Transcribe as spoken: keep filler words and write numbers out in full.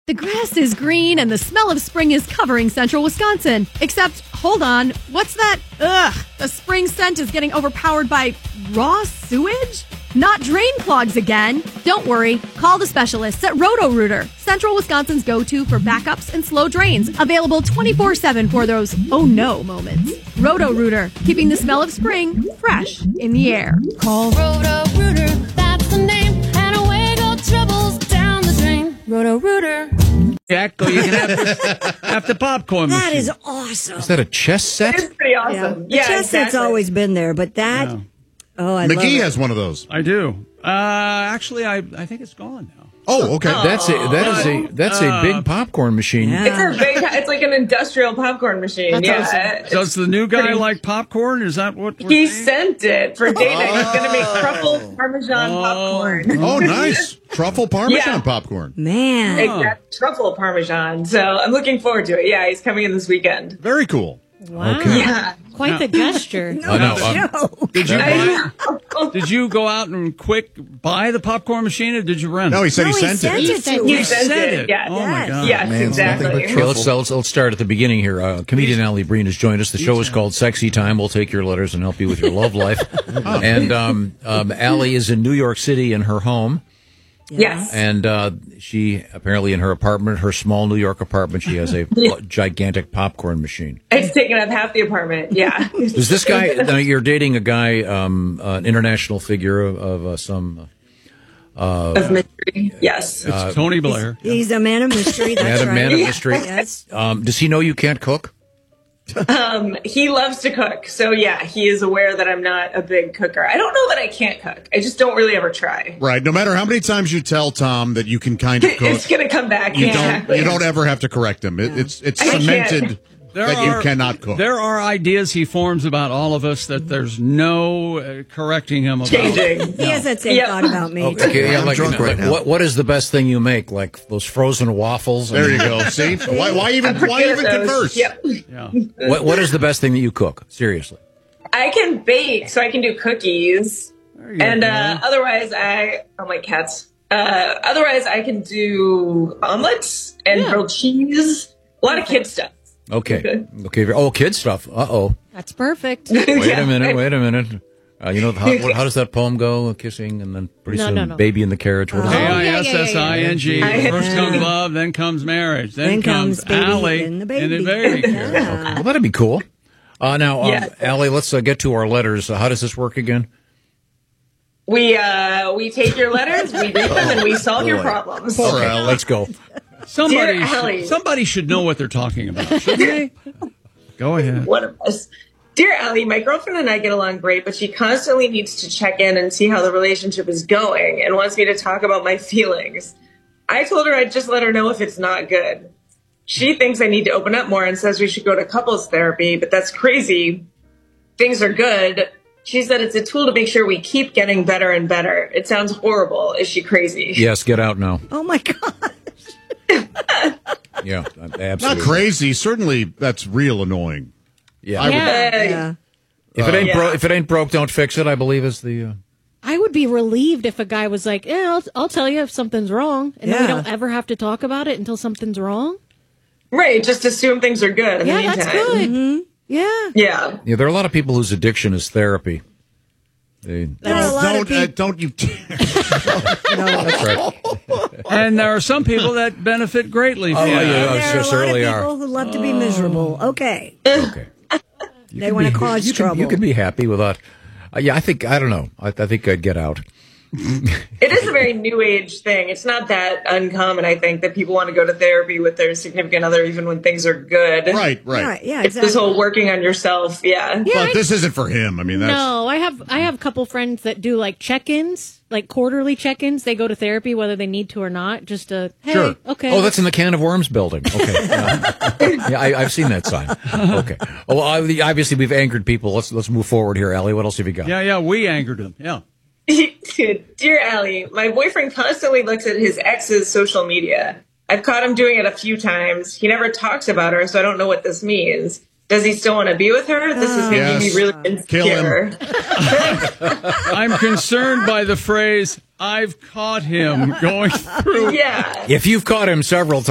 The grass is green and the smell of spring is covering central Wisconsin. Except, hold on, what's that? Ugh, the spring scent is getting overpowered by raw sewage? Not drain clogs again. Don't worry, call the specialists at Roto-Rooter, Central Wisconsin's go-to for backups and slow drains. Available twenty-four seven for those oh no moments. Roto-Rooter, keeping the smell of spring fresh in the air. Call Roto-Rooter, that's the name, and away go troubles down the drain. Roto-Rooter. Jack, or you can have the, have the popcorn machine. That is awesome. Is that a chess set? It's pretty awesome. The Yeah, chess set's exactly. always been there, but that, Yeah. oh, I love McGee it. has one of those. I do. Uh, actually, I I think it's gone now. Oh, okay. That's a that is a that's a big popcorn machine. Yeah. It's a big. It's like an industrial popcorn machine. That's yeah. awesome. Does the new guy pretty- like popcorn? Is that what we're He saying? sent it for data. He's going to make truffle parmesan Oh. popcorn. Oh, nice. Truffle Parmesan Yeah. popcorn. Man. Exact truffle parmesan. So I'm looking forward to it. Yeah, he's coming in this weekend. Very cool. Wow. Okay. Yeah. Quite the gesture. Oh, no, um, No. Did you I buy, know. did you go out and quick buy the popcorn machine, or did you rent it? No, he said No, he he sent sent it. it to He us. sent Said it. it. Yeah. Oh my Yes. god. Yes, Man, exactly. nothing but Okay, let's, let's, let's start at the beginning here. Uh, comedian Allie Breen has joined us. The show is called Sexy Time. We'll take your letters and help you with your love life. And um, um, Allie is in New York City in her home. Yes. And uh, she, apparently in her apartment, her small New York apartment, she has a gigantic popcorn machine. It's taken up half the apartment. Yeah. Is this guy, now you're dating a guy, um, an international figure of, of uh, some... Of mystery. Yes. It's Tony Blair. He's a man of mystery. That's Man, right. man of mystery. Yes. Um, does he know you can't cook? Um, he loves to cook. So yeah, he is aware that I'm not a big cooker. I don't know that I can't cook. I just don't really ever try. Right. No matter how many times you tell Tom that you can kind of cook, It's going to come back. you exactly. don't you don't ever have to correct him. It, it's it's I can't. cemented There that are- you cannot cook. There are ideas he forms about all of us that there's no uh, correcting him about. Changing. He has that same Yeah. thought about me. Okay, yeah, I'm like, drunk like, right now. What, what is the best thing you make? Like those frozen waffles? There you go. See? Why, why even why even Those. converse? Yep. Yeah. What, what is the best thing that you cook? Seriously. I can bake, so I can do cookies. There you And go. uh, otherwise, I oh my cats. Uh, otherwise, I can do omelets and grilled cheese. A lot of kid stuff. Okay. Okay. Oh, kid stuff. Uh oh. That's perfect. Wait Yeah. a minute. Wait a minute. Uh, you know how, what, how does that poem go? Kissing and then pretty No, soon, no, no. baby in the carriage. What is A it? I S S I N G. Yeah. First comes love, then comes marriage, then, Then comes baby, Allie, then the and the baby. baby. Yeah. Well, that'd be cool. Uh, now, um, Yeah. Allie, let's uh, get to our letters. Uh, how does this work again? We uh, we take your letters, we read them, and we solve your boy. problems. Poor Okay, Allie. let's go. Somebody, Dear Allie. should, somebody should know what they're talking about, shouldn't they? Go ahead. One of us. Dear Allie, my girlfriend and I get along great, but she constantly needs to check in and see how the relationship is going and wants me to talk about my feelings. I told her I'd just let her know if it's not good. She thinks I need to open up more and says we should go to couples therapy, but that's crazy. Things are good. She said it's a tool to make sure we keep getting better and better. It sounds horrible. Is she crazy? Yes, get out now. Oh, my God. Yeah, Not absolutely. crazy. Certainly, that's real annoying. Yeah. I would- Yeah. Uh, Yeah. If it ain't Yeah. broke, if it ain't broke, don't fix it. I believe is the. Uh, I would be relieved if a guy was like, yeah, I'll, I'll tell you if something's wrong. And then we Yeah. don't ever have to talk about it until something's wrong. Right, just assume things are good in Yeah, the that's meantime. good. Mm-hmm. Yeah. Yeah. yeah, there are a lot of people whose addiction is therapy. They, There are a lot of Don't uh, people. don't you? that's right. And there are some people that benefit greatly from Oh, it. yeah. There Oh, are sure, a lot of certainly people are. who love to be miserable. Okay. Okay. You They can wanna be- cause you can- trouble. You can be happy without. Uh, yeah, I think I don't know. I, I think I'd get out. It is a very new age thing. It's not that uncommon, I think, that people want to go to therapy with their significant other even when things are good. Right, right. Right. Yeah, It's exactly. this whole working on yourself. Yeah. But this isn't for him. I mean, that's No, I have I have a couple friends that do like check-ins, like quarterly check-ins. They go to therapy whether they need to or not, just to hey, Sure. okay. Oh, that's in the Can of Worms building. Okay. Yeah, yeah I, I've seen that sign. Okay. Oh, well, I- obviously we've angered people. Let's let's move forward here, Allie. What else have you got? Yeah, yeah, we angered him. Yeah. Dear Allie, my boyfriend constantly looks at his ex's social media. I've caught him doing it a few times. He never talks about her, so I don't know what this means. Does he still want to be with her? This is making Yes. me really Kill insecure. him. I'm concerned by the phrase, I've caught him going through. Yeah. If you've caught him several times.